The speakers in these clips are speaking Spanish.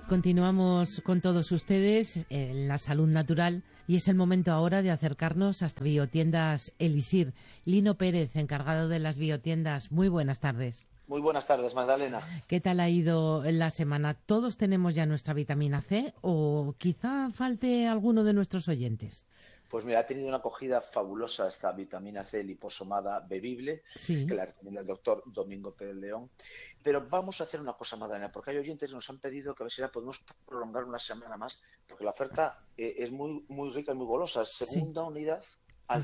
Continuamos con todos ustedes en la salud natural y es el momento ahora de acercarnos hasta Biotiendas Elixir. Lino Pérez, encargado de las biotiendas. Muy buenas tardes. Muy buenas tardes, Magdalena. ¿Qué tal ha ido la semana? ¿Todos tenemos ya nuestra vitamina C o quizá falte alguno de nuestros oyentes? Pues mira, ha tenido una acogida fabulosa esta vitamina C liposomada bebible, Sí. que la recomienda el doctor Domingo Pérez León. Pero vamos a hacer una cosa, Magdalena, porque hay oyentes que nos han pedido que a ver si la podemos prolongar una semana más, porque la oferta es muy, muy rica y muy golosa. Segunda unidad al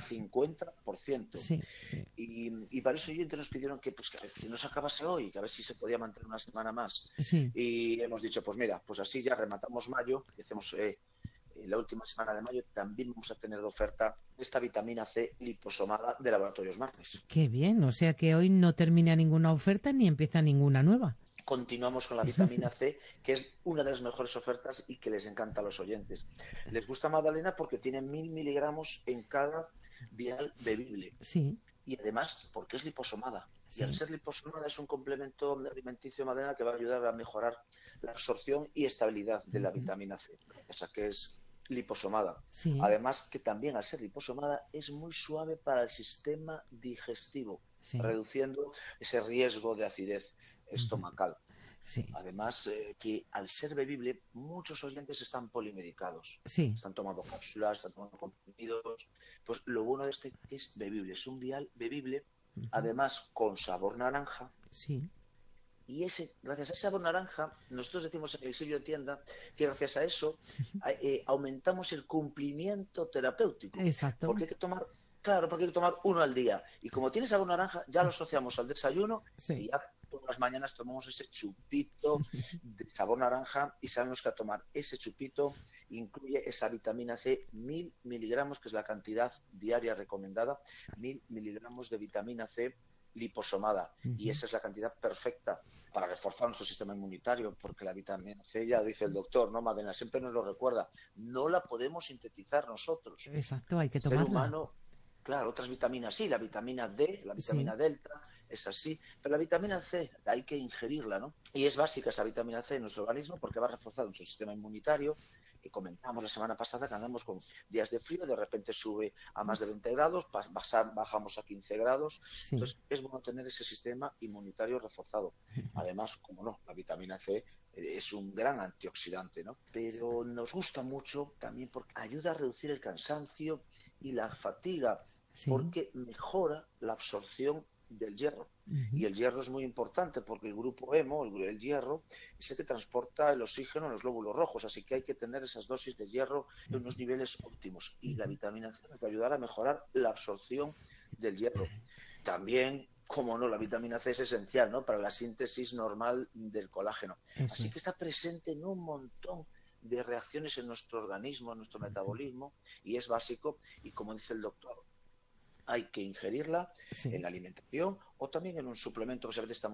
50%. Sí. Y varios oyentes nos pidieron que no se acabase hoy, que a ver si se podía mantener una semana más. Sí. Y hemos dicho, pues mira, pues así ya rematamos mayo y hacemos... la última semana de mayo también vamos a tener de oferta esta vitamina C liposomada de Laboratorios Marnis. Qué bien, o sea que hoy no termina ninguna oferta ni empieza ninguna nueva. Continuamos con la vitamina C, que es una de las mejores ofertas y que les encanta a los oyentes. Les gusta, Magdalena, porque tiene 1000 miligramos en cada vial bebible. Sí. Y además, porque es liposomada. Sí. Y al ser liposomada es un complemento alimenticio, Magdalena, que va a ayudar a mejorar la absorción y estabilidad de la vitamina C, esa que es liposomada. Sí. Además, que también al ser liposomada es muy suave para el sistema digestivo, reduciendo ese riesgo de acidez estomacal. Sí. Además, que al ser bebible, muchos oyentes están polimedicados. Sí. Están tomando cápsulas, están tomando comprimidos. Pues lo bueno de este es bebible. Es un vial bebible, además con sabor naranja. Sí. Y gracias a ese sabor naranja, nosotros decimos en el sitio de tienda que gracias a eso aumentamos el cumplimiento terapéutico. Exacto. Porque hay que tomar uno al día. Y como tiene sabor naranja, ya lo asociamos al desayuno y ya todas las mañanas tomamos ese chupito de sabor naranja y sabemos que a tomar ese chupito incluye esa vitamina C, 1000 miligramos, que es la cantidad diaria recomendada, 1000 miligramos de vitamina C liposomada, y esa es la cantidad perfecta para reforzar nuestro sistema inmunitario, porque la vitamina C, ya dice el doctor, ¿no, Madena? Siempre nos lo recuerda, no la podemos sintetizar nosotros. Exacto, hay que El tomarla. ser humano, claro, otras vitaminas sí, la vitamina D, la vitamina delta, es así, pero la vitamina C hay que ingerirla, ¿no? Y es básica esa vitamina C en nuestro organismo porque va a reforzar nuestro sistema inmunitario, que comentamos la semana pasada que andamos con días de frío, de repente sube a más de 20 grados, bajamos a 15 grados, entonces es bueno tener ese sistema inmunitario reforzado. Además, como no, la vitamina C es un gran antioxidante, ¿no? Pero nos gusta mucho también porque ayuda a reducir el cansancio y la fatiga, porque mejora la absorción del hierro. Y el hierro es muy importante porque el grupo hemo, el hierro, es el que transporta el oxígeno en los glóbulos rojos, así que hay que tener esas dosis de hierro en unos niveles óptimos. Y la vitamina C nos va a ayudar a mejorar la absorción del hierro. También, como no, la vitamina C es esencial, ¿no?, para la síntesis normal del colágeno. Así que está presente en un montón de reacciones en nuestro organismo, en nuestro metabolismo, y es básico. Y como dice el doctor, hay que ingerirla en la alimentación o también en un suplemento que a veces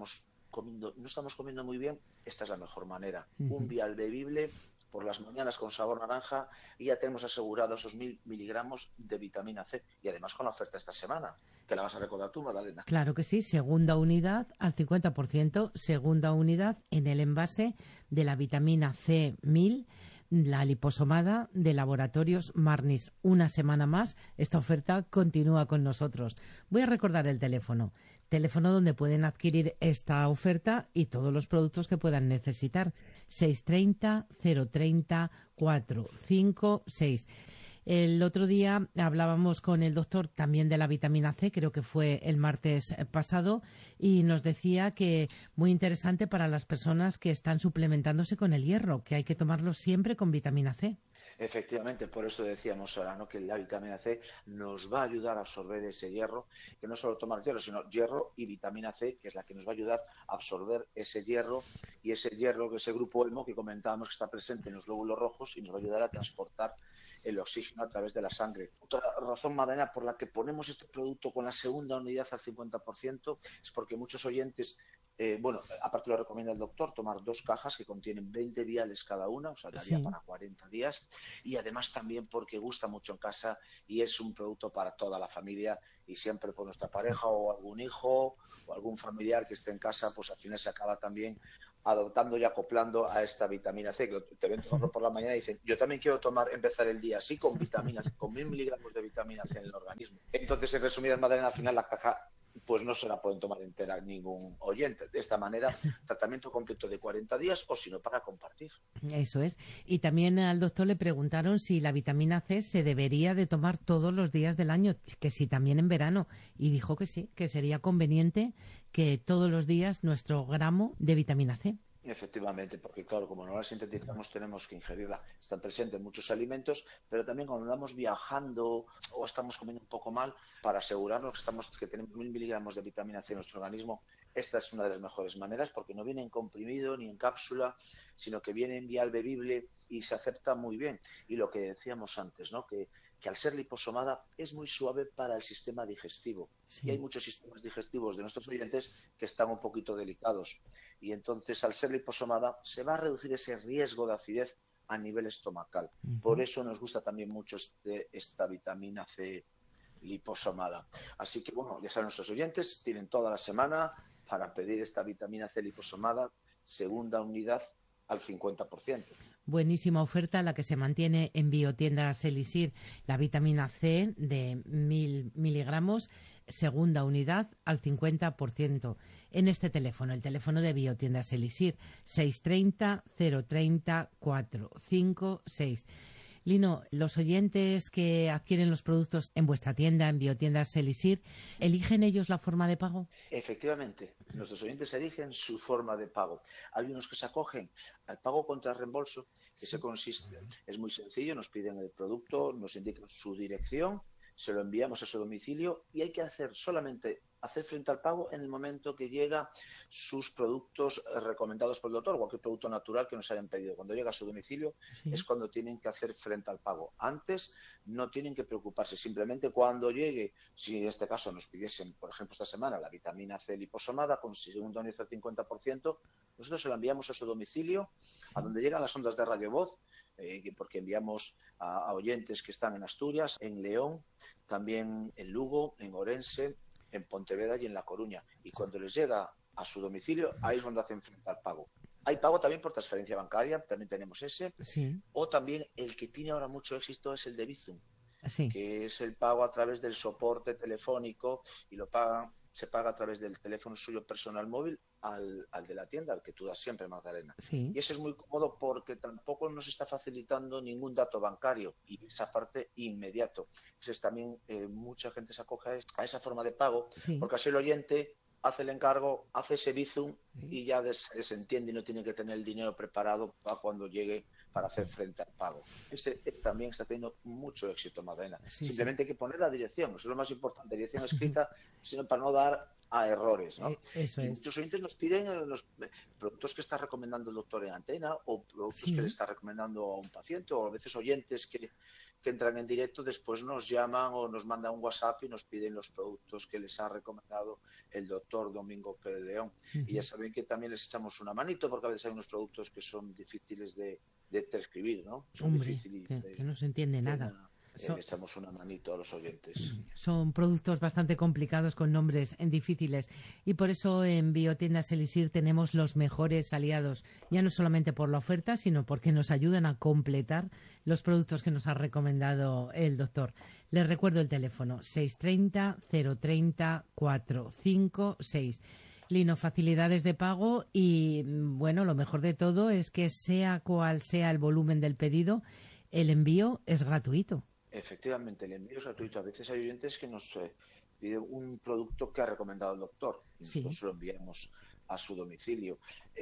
no estamos comiendo muy bien. Esta es la mejor manera. Un vial bebible por las mañanas con sabor naranja y ya tenemos asegurado esos 1000 miligramos de vitamina C. Y además con la oferta esta semana, que la vas a recordar tú, Magdalena. Claro que sí, segunda unidad al 50%, segunda unidad en el envase de la vitamina C 1000, la liposomada de Laboratorios Marnis. Una semana más, esta oferta continúa con nosotros. Voy a recordar el teléfono donde pueden adquirir esta oferta y todos los productos que puedan necesitar. 630 030 456. El otro día hablábamos con el doctor también de la vitamina C, creo que fue el martes pasado, y nos decía que muy interesante para las personas que están suplementándose con el hierro, que hay que tomarlo siempre con vitamina C. Efectivamente, por eso decíamos ahora, ¿no?, que la vitamina C nos va a ayudar a absorber ese hierro, que no solo tomar hierro, sino hierro y vitamina C, que es la que nos va a ayudar a absorber ese hierro, y ese hierro, que ese grupo hemo que comentábamos que está presente en los glóbulos rojos y nos va a ayudar a transportar el oxígeno a través de la sangre. Otra razón, Madena, por la que ponemos este producto con la segunda unidad al 50% es porque muchos oyentes, aparte lo recomienda el doctor, tomar 2 cajas que contienen 20 viales cada una, o sea, daría para 40 días, y además también porque gusta mucho en casa y es un producto para toda la familia, y siempre por nuestra pareja o algún hijo o algún familiar que esté en casa, pues al final se acaba también adoptando y acoplando a esta vitamina C, que te ven tomarlo por la mañana y dicen, yo también quiero empezar el día así con vitamina C, con 1000 miligramos de vitamina C en el organismo. Entonces, en resumidas, Magdalena, al final la caja pues no se la pueden tomar entera ningún oyente. De esta manera, tratamiento completo de 40 días o si no, para compartir. Eso es. Y también al doctor le preguntaron si la vitamina C se debería de tomar todos los días del año, que sí, también en verano. Y dijo que sí, que sería conveniente que todos los días nuestro gramo de vitamina C. Efectivamente, porque claro, como no la sintetizamos tenemos que ingerirla. Están presentes en muchos alimentos, pero también cuando andamos viajando o estamos comiendo un poco mal, para asegurarnos que tenemos 1000 miligramos de vitamina C en nuestro organismo, esta es una de las mejores maneras porque no viene en comprimido ni en cápsula, sino que viene en vial bebible y se acepta muy bien. Y lo que decíamos antes, ¿no? Que al ser liposomada es muy suave para el sistema digestivo. Sí. Y hay muchos sistemas digestivos de nuestros oyentes que están un poquito delicados. Y entonces, al ser liposomada, se va a reducir ese riesgo de acidez a nivel estomacal. Por eso nos gusta también mucho esta vitamina C liposomada. Así que, bueno, ya saben nuestros oyentes, tienen toda la semana para pedir esta vitamina C liposomada, segunda unidad al 50%. Buenísima oferta la que se mantiene en Biotiendas Elisir, la vitamina C de 1000 miligramos, segunda unidad al 50%. En este teléfono, el teléfono de Biotiendas Elisir, 630 030 456. Lino, los oyentes que adquieren los productos en vuestra tienda, en Biotiendas Elisir, ¿eligen ellos la forma de pago? Efectivamente, nuestros oyentes eligen su forma de pago. Hay unos que se acogen al pago contra reembolso, que se consiste, es muy sencillo, nos piden el producto, nos indican su dirección, se lo enviamos a su domicilio y hay que solamente hacer frente al pago en el momento que llega sus productos recomendados por el doctor, cualquier producto natural que nos hayan pedido. Cuando llega a su domicilio es cuando tienen que hacer frente al pago. Antes no tienen que preocuparse, simplemente cuando llegue, si en este caso nos pidiesen, por ejemplo, esta semana la vitamina C liposomada con segunda unidad al 50%, nosotros se la enviamos a su domicilio, a donde llegan las ondas de radio voz, porque enviamos a oyentes que están en Asturias, en León, también en Lugo, en Orense, en Pontevedra y en La Coruña. Y cuando les llega a su domicilio, ahí es donde hacen frente al pago. Hay pago también por transferencia bancaria, también tenemos ese. Sí. O también el que tiene ahora mucho éxito es el de Bizum, sí. que es el pago a través del soporte telefónico y se paga a través del teléfono suyo personal móvil al de la tienda, al que tú das siempre, Magdalena. Sí. Y ese es muy cómodo porque tampoco nos está facilitando ningún dato bancario y esa parte inmediato. Entonces también mucha gente se acoge a esa forma de pago, porque así el oyente hace el encargo, hace ese Bizum y ya se entiende y no tiene que tener el dinero preparado para cuando llegue para hacer frente al pago. Este también está teniendo mucho éxito, Magdalena. Simplemente hay que poner la dirección, eso es lo más importante, dirección escrita, sino para no dar a errores, ¿no? Eso es. Muchos oyentes nos piden los productos que está recomendando el doctor en antena o productos que le está recomendando a un paciente, o a veces oyentes que entran en directo, después nos llaman o nos mandan un WhatsApp y nos piden los productos que les ha recomendado el doctor Domingo Pérez León. Y ya saben que también les echamos una manito porque a veces hay unos productos que son difíciles de transcribir, ¿no? Hombre, que no se entiende nada. Le echamos una manito a los oyentes. Son productos bastante complicados con nombres difíciles y por eso en Biotiendas Elisir tenemos los mejores aliados, ya no solamente por la oferta, sino porque nos ayudan a completar los productos que nos ha recomendado el doctor. Les recuerdo el teléfono 630 030 456. Lino, facilidades de pago y, bueno, lo mejor de todo es que sea cual sea el volumen del pedido, el envío es gratuito. Efectivamente, el envío es gratuito. A veces hay oyentes que nos piden un producto que ha recomendado el doctor y nosotros lo enviamos a su domicilio.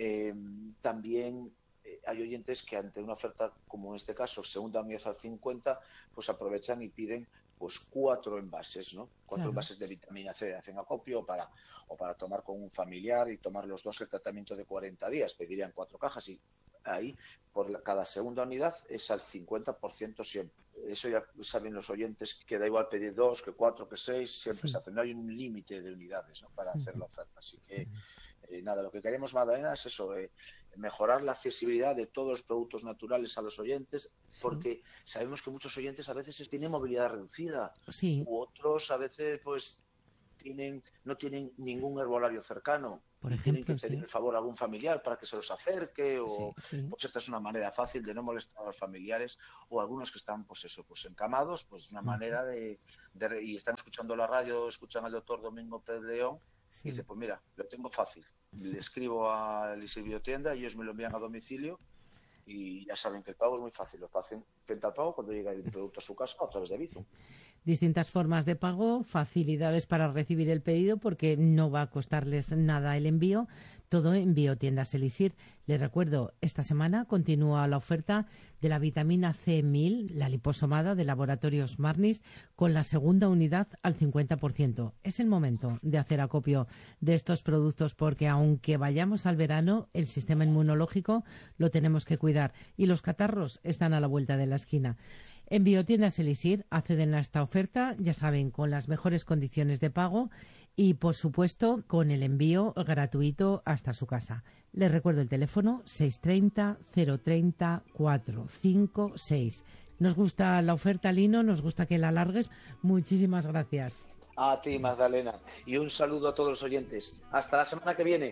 También hay oyentes que ante una oferta como en este caso, segunda unidad al 50, pues aprovechan y piden pues 4 envases, ¿no? 4 envases de vitamina C, hacen acopio o para tomar con un familiar y tomar los dos el tratamiento de 40 días. Pedirían 4 cajas y ahí por cada segunda unidad es al 50% siempre. Eso ya saben los oyentes que da igual pedir 2, que 4, que 6, siempre se hace. No hay un límite de unidades, ¿no? Para hacer la oferta. Así que nada, lo que queremos, Magdalena, es eso, mejorar la accesibilidad de todos los productos naturales a los oyentes, porque sabemos que muchos oyentes a veces tienen movilidad reducida, u otros a veces pues no tienen ningún herbolario cercano Por y tienen ejemplo, que pedir sí. el favor a algún familiar para que se los acerque, Sí, o sí. pues esta es una manera fácil de no molestar a los familiares, o algunos que están, pues eso, pues encamados, pues una Ujú. manera y están escuchando la radio, escuchan al doctor Domingo Pérez León, y dice, Sí. pues mira, lo tengo fácil, le escribo a Elixir Biotienda y ellos me lo envían a domicilio, y ya saben que el pago es muy fácil, lo hacen frente al pago cuando llega el producto a su casa a través de Bizum. Distintas formas de pago, facilidades para recibir el pedido porque no va a costarles nada el envío, todo en Biotiendas Elixir. Les recuerdo, esta semana continúa la oferta de la vitamina C1000, la liposomada de Laboratorios Marnis, con la segunda unidad al 50%. Es el momento de hacer acopio de estos productos porque aunque vayamos al verano, el sistema inmunológico lo tenemos que cuidar y los catarros están a la vuelta de la esquina. En Biotiendas Elixir acceden a esta oferta, ya saben, con las mejores condiciones de pago y, por supuesto, con el envío gratuito hasta su casa. Les recuerdo el teléfono 630 030 456. Nos gusta la oferta, Lino, nos gusta que la alargues. Muchísimas gracias. A ti, Magdalena, y un saludo a todos los oyentes. Hasta la semana que viene.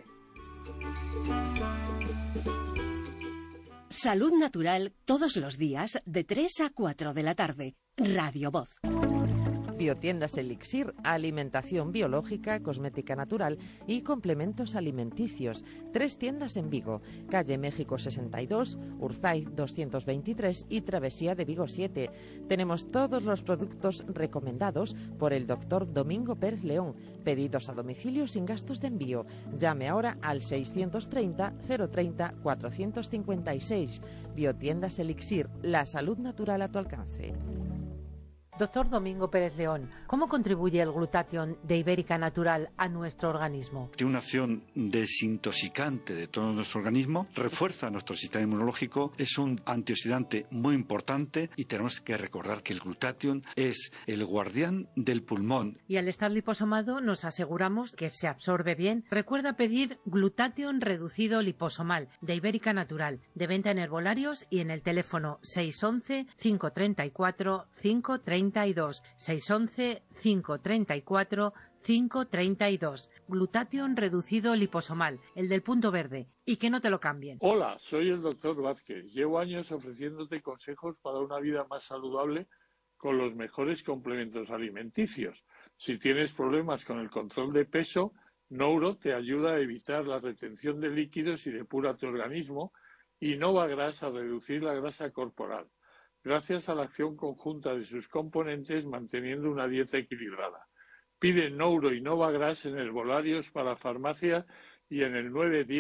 Salud Natural todos los días de 3 a 4 de la tarde. Radio Voz. Biotiendas Elixir, alimentación biológica, cosmética natural y complementos alimenticios. 3 tiendas en Vigo, calle México 62, Urzaiz 223 y Travesía de Vigo 7. Tenemos todos los productos recomendados por el doctor Domingo Pérez León, pedidos a domicilio sin gastos de envío. Llame ahora al 630 030 456. Biotiendas Elixir, la salud natural a tu alcance. Doctor Domingo Pérez León, ¿cómo contribuye el glutatión de Ibérica Natural a nuestro organismo? Tiene una acción desintoxicante de todo nuestro organismo, refuerza nuestro sistema inmunológico, es un antioxidante muy importante y tenemos que recordar que el glutatión es el guardián del pulmón. Y al estar liposomado nos aseguramos que se absorbe bien. Recuerda pedir glutatión reducido liposomal de Ibérica Natural, de venta en herbolarios y en el teléfono 611 534 532. 611 534 532. Glutatión reducido liposomal, el del punto verde. Y que no te lo cambien. Hola, soy el doctor Vázquez. Llevo años ofreciéndote consejos para una vida más saludable con los mejores complementos alimenticios. Si tienes problemas con el control de peso, Nouro te ayuda a evitar la retención de líquidos y depura tu organismo, y Novagras a reducir la grasa corporal, gracias a la acción conjunta de sus componentes manteniendo una dieta equilibrada. Pide Nouro y Novagras en herbolarios para farmacia y en el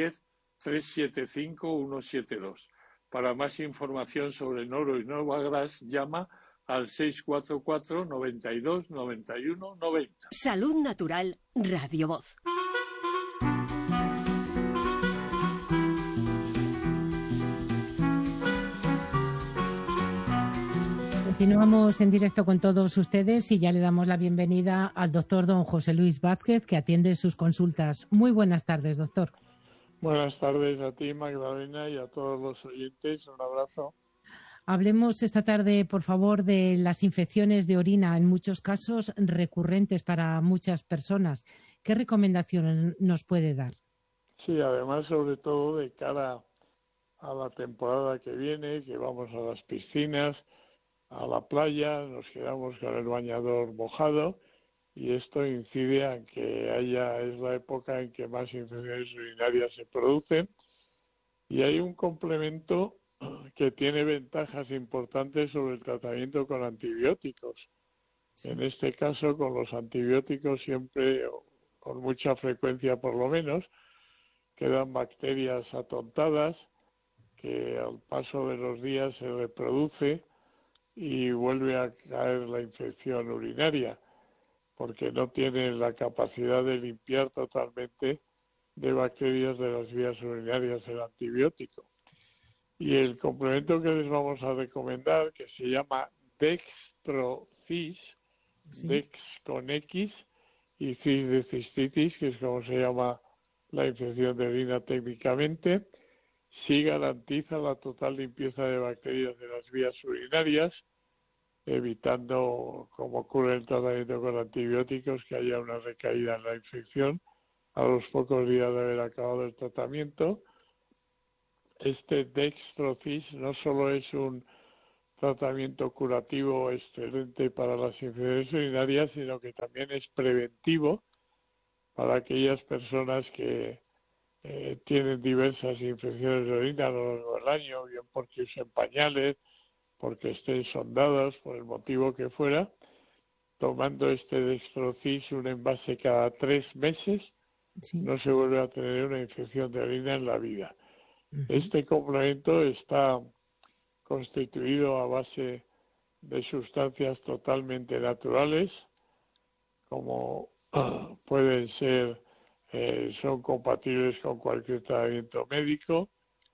910-375-172. Para más información sobre Nouro y Novagras, llama al 644 92 91 90. Salud Natural, Radio Voz. Continuamos en directo con todos ustedes y ya le damos la bienvenida al doctor don José Luis Vázquez, que atiende sus consultas. Muy buenas tardes, doctor. Buenas tardes a ti, Magdalena, y a todos los oyentes. Un abrazo. Hablemos esta tarde, por favor, de las infecciones de orina, en muchos casos recurrentes para muchas personas. ¿Qué recomendación nos puede dar? Sí, además, sobre todo de cara a la temporada que viene, que vamos a las piscinas, a la playa, nos quedamos con el bañador mojado, y esto incide en que es la época en que más infecciones urinarias se producen, y hay un complemento que tiene ventajas importantes sobre el tratamiento con antibióticos. Sí. En este caso, con los antibióticos siempre, con mucha frecuencia por lo menos, quedan bacterias atontadas que al paso de los días se reproduce y vuelve a caer la infección urinaria, porque no tiene la capacidad de limpiar totalmente de bacterias de las vías urinarias el antibiótico. Y el complemento que les vamos a recomendar, que se llama Dextrocis, sí. Dex con X, y cis de cistitis, que es como se llama la infección de orina técnicamente, sí garantiza la total limpieza de bacterias de las vías urinarias, evitando, como ocurre en el tratamiento con antibióticos, que haya una recaída en la infección, a los pocos días de haber acabado el tratamiento. Este Dextrocis no solo es un tratamiento curativo excelente para las infecciones urinarias, sino que también es preventivo para aquellas personas que tienen diversas infecciones de orina a lo largo del año, bien porque usen pañales, porque estén sondadas, por el motivo que fuera. Tomando este Dextrocis, un envase cada 3 meses, Sí. no se vuelve a tener una infección de orina en la vida. Ujú. Este complemento está constituido a base de sustancias totalmente naturales, como pueden ser, son compatibles con cualquier tratamiento médico,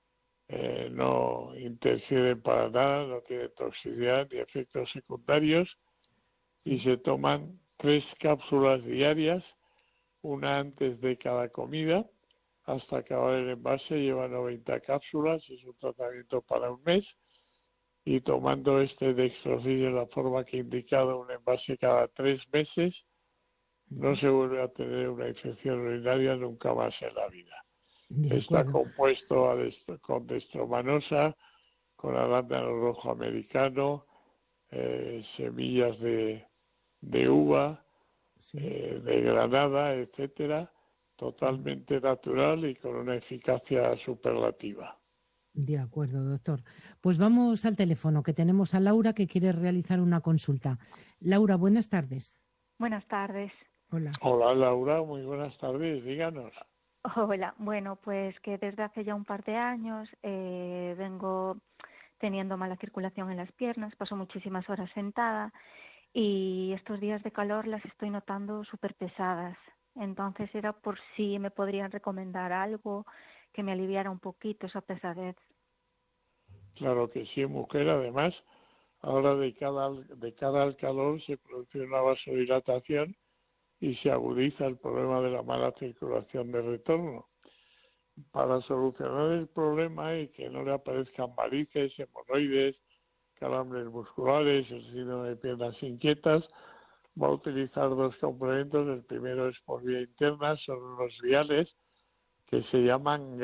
no interfieren para nada, no tienen toxicidad ni efectos secundarios, y se toman 3 cápsulas diarias, una antes de cada comida, hasta acabar el envase. Lleva 90 cápsulas, es un tratamiento para un mes, y tomando este Dextrocis de la forma que he indicado, un envase cada 3 meses, no se vuelve a tener una infección urinaria nunca más en la vida. De Está acuerdo. compuesto con destromanosa, con arándano rojo americano, semillas de uva, Sí. de granada, etcétera, totalmente natural y con una eficacia superlativa. De acuerdo, doctor. Pues vamos al teléfono, que tenemos a Laura que quiere realizar una consulta. Laura, buenas tardes. Buenas tardes. Hola. Hola Laura, muy buenas tardes, díganos. Hola, bueno, pues que desde hace ya un par de años vengo teniendo mala circulación en las piernas, paso muchísimas horas sentada y estos días de calor las estoy notando súper pesadas. Entonces era por si me podrían recomendar algo que me aliviara un poquito esa pesadez. Claro que sí, mujer, además, ahora de cara al calor se produce una vasodilatación y se agudiza el problema de la mala circulación de retorno. Para solucionar el problema y que no le aparezcan varices, hemorroides, calambres musculares, el síndrome de piernas inquietas, va a utilizar 2 complementos. El primero es por vía interna, son unos viales que se llaman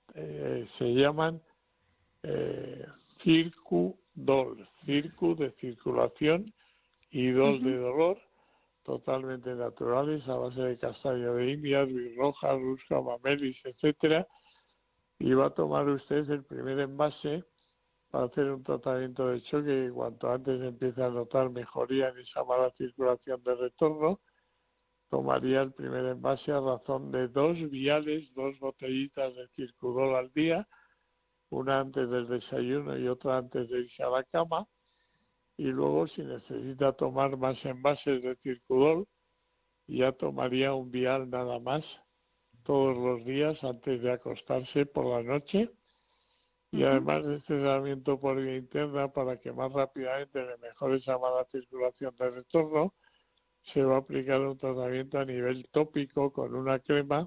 Circudol, Circu de circulación y Dol de dolor, totalmente naturales, a base de castaña de India, roja, rusca, mamelis, etcétera, y va a tomar usted el primer envase para hacer un tratamiento de choque y cuanto antes empiece a notar mejoría en esa mala circulación de retorno. Tomaría el primer envase a razón de 2 viales, 2 botellitas de Circudol al día, una antes del desayuno y otra antes de irse a la cama, y luego si necesita tomar más envases de Circudol, ya tomaría un vial nada más todos los días antes de acostarse por la noche. Y además de este tratamiento por vía interna, para que más rápidamente le mejore esa mala circulación de retorno, se va a aplicar un tratamiento a nivel tópico con una crema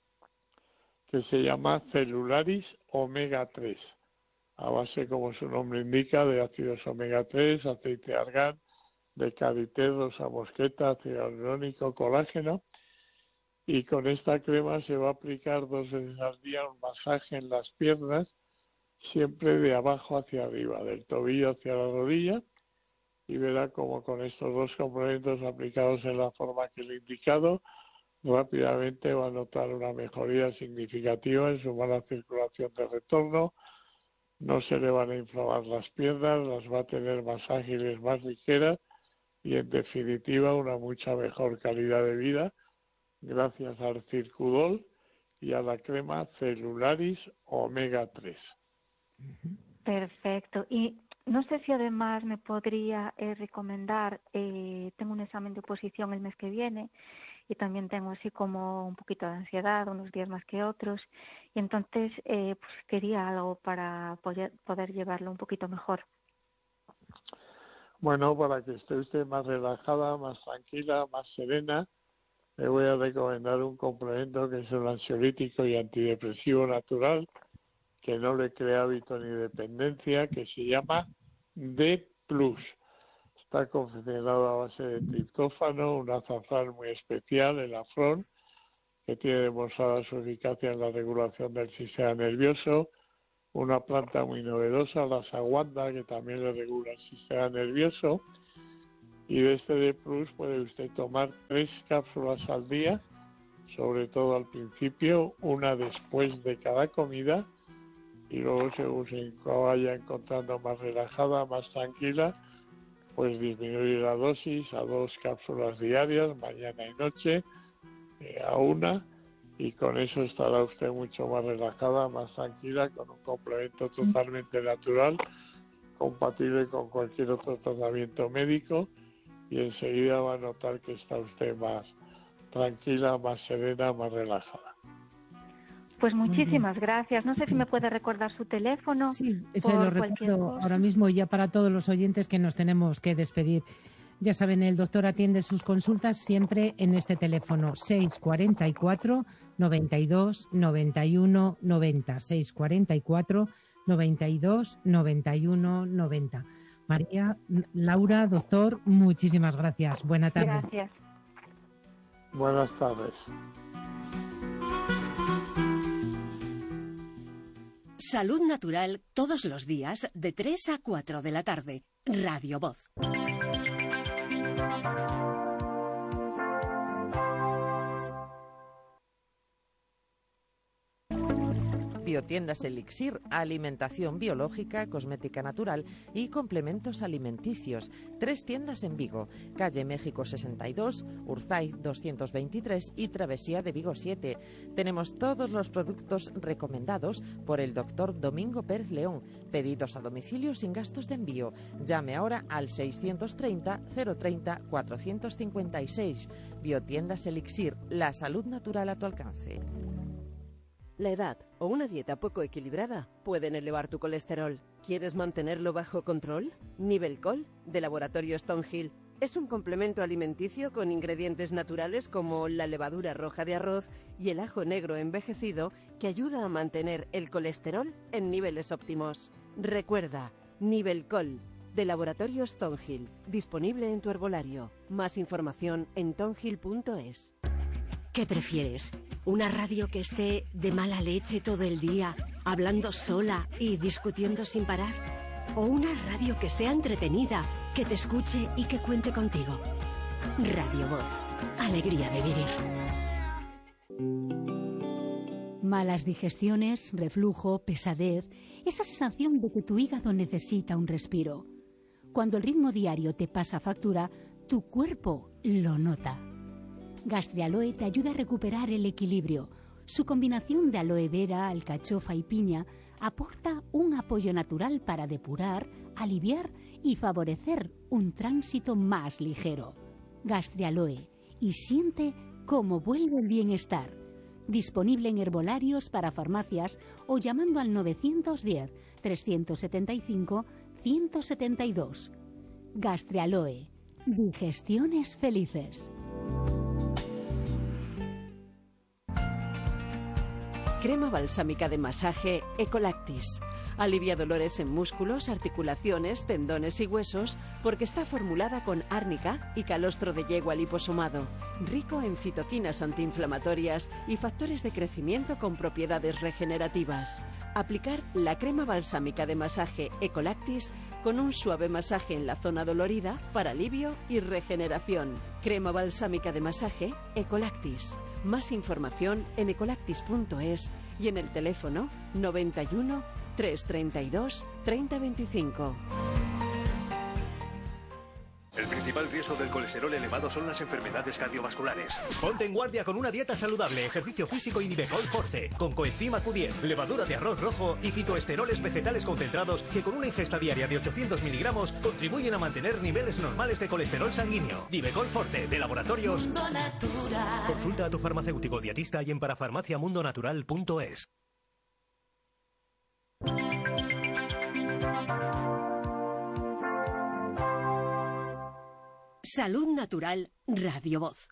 que se llama Celularis Omega 3, a base, como su nombre indica, de ácidos omega 3, aceite de argán, de karité, rosa mosqueta, ácido hialurónico, colágeno. Y con esta crema se va a aplicar 2 veces al día un masaje en las piernas, siempre de abajo hacia arriba, del tobillo hacia la rodilla, y verá como con estos 2 complementos aplicados en la forma que le he indicado, rápidamente va a notar una mejoría significativa en su mala circulación de retorno. No se le van a inflamar las piernas, las va a tener más ágiles, más ligeras y en definitiva una mucha mejor calidad de vida gracias al Circudol y a la crema Celularis Omega 3. Perfecto. Y no sé si además me podría recomendar, tengo un examen de oposición el mes que viene y también tengo así como un poquito de ansiedad, unos días más que otros, y entonces pues quería algo para poder llevarlo un poquito mejor. Bueno, para que esté usted más relajada, más tranquila, más serena, le voy a recomendar un complemento que es un ansiolítico y antidepresivo natural que no le crea hábito ni dependencia, que se llama D+. Está confeccionado a base de triptófano, un azafrán muy especial, el afrón, que tiene demostrada su eficacia en la regulación del sistema nervioso. Una planta muy novedosa, la saguanda, que también le regula el sistema nervioso. Y de este D Plus puede usted tomar 3 cápsulas al día, sobre todo al principio, una después de cada comida, y luego según se vaya encontrando más relajada, más tranquila, pues disminuir la dosis a 2 cápsulas diarias, mañana y noche, a 1, y con eso estará usted mucho más relajada, más tranquila, con un complemento totalmente natural, compatible con cualquier otro tratamiento médico, y enseguida va a notar que está usted más tranquila, más serena, más relajada. Pues muchísimas gracias. No sé si me puede recordar su teléfono. Sí, se lo recuerdo ahora mismo, ya para todos los oyentes que nos tenemos que despedir. Ya saben, el doctor atiende sus consultas siempre en este teléfono 644 92 91 90, 644 92 91 90. María, Laura, doctor, muchísimas gracias. Buena tarde. Gracias. Buenas tardes. Salud Natural todos los días de 3 a 4 de la tarde. Radio Voz. Biotiendas Elixir, alimentación biológica, cosmética natural y complementos alimenticios. 3 tiendas en Vigo, calle México 62, Urzaiz 223 y Travesía de Vigo 7. Tenemos todos los productos recomendados por el doctor Domingo Pérez León. Pedidos a domicilio sin gastos de envío. Llame ahora al 630 030 456. Biotiendas Elixir, la salud natural a tu alcance. La edad o una dieta poco equilibrada pueden elevar tu colesterol. ¿Quieres mantenerlo bajo control? Nivelcol, de Laboratorio Stonehill, es un complemento alimenticio con ingredientes naturales como la levadura roja de arroz y el ajo negro envejecido que ayuda a mantener el colesterol en niveles óptimos. Recuerda, Nivelcol, de Laboratorio Stonehill, disponible en tu herbolario. Más información en tonhill.es. ¿Qué prefieres? ¿Una radio que esté de mala leche todo el día, hablando sola y discutiendo sin parar? ¿O una radio que sea entretenida, que te escuche y que cuente contigo? Radio Voz. Alegría de vivir. Malas digestiones, reflujo, pesadez, esa sensación de que tu hígado necesita un respiro. Cuando el ritmo diario te pasa factura, tu cuerpo lo nota. Gastrialoe te ayuda a recuperar el equilibrio. Su combinación de aloe vera, alcachofa y piña aporta un apoyo natural para depurar, aliviar y favorecer un tránsito más ligero. Gastrialoe, y siente cómo vuelve el bienestar. Disponible en herbolarios para farmacias o llamando al 910 375 172. Gastrialoe, digestiones felices. Crema balsámica de masaje Ecolactis. Alivia dolores en músculos, articulaciones, tendones y huesos porque está formulada con árnica y calostro de yegua liposomado, rico en citoquinas antiinflamatorias y factores de crecimiento con propiedades regenerativas. Aplicar la crema balsámica de masaje Ecolactis con un suave masaje en la zona dolorida para alivio y regeneración. Crema balsámica de masaje Ecolactis. Más información en ecolactis.es y en el teléfono 91 332 3025. El principal riesgo del colesterol elevado son las enfermedades cardiovasculares. Ponte en guardia con una dieta saludable, ejercicio físico y Nivecol Forte, con coenzima Q10, levadura de arroz rojo y fitoesteroles vegetales concentrados que con una ingesta diaria de 800 miligramos contribuyen a mantener niveles normales de colesterol sanguíneo. Nivecol Forte, de Laboratorios Mundo Natural. Consulta a tu farmacéutico dietista y en parafarmaciamundonatural.es. Salud Natural, Radio Voz.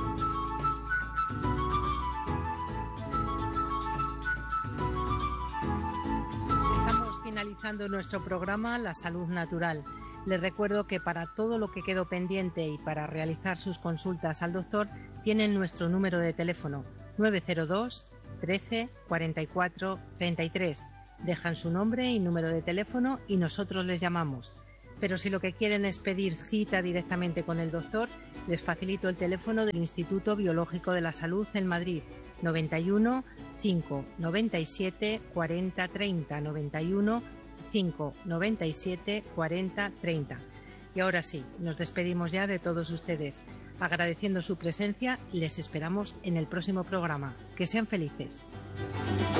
Estamos finalizando nuestro programa La Salud Natural. Les recuerdo que para todo lo que quedó pendiente y para realizar sus consultas al doctor tienen nuestro número de teléfono 902 13 44 33. Dejan su nombre y número de teléfono y nosotros les llamamos. Pero si lo que quieren es pedir cita directamente con el doctor, les facilito el teléfono del Instituto Biológico de la Salud en Madrid, 91 5 97 40 30, 91 5 97 40 30. Y ahora sí, nos despedimos ya de todos ustedes, agradeciendo su presencia y les esperamos en el próximo programa. Que sean felices.